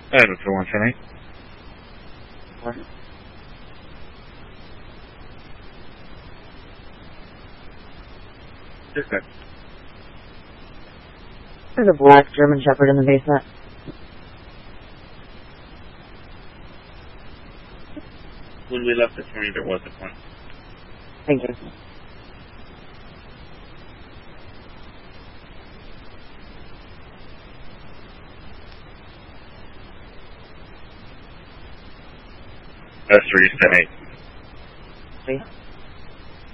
For 178. What? Okay. There's a black German Shepherd in the basement. When we left this morning, there wasn't one. Thank you. That's 378. See?